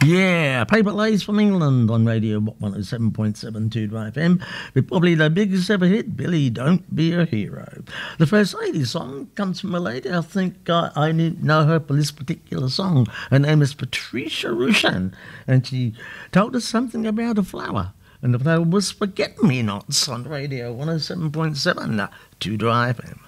Yeah, Paper Lace from England on Radio 107.72 FM with probably the biggest ever hit, Billy, Don't Be a Hero. The First Lady song comes from a lady, I think I know her for this particular song. Her name is Patricia Rushan, and she told us something about a flower. And the flower was Forget-Me-Nots on Radio 107.7 2 FM.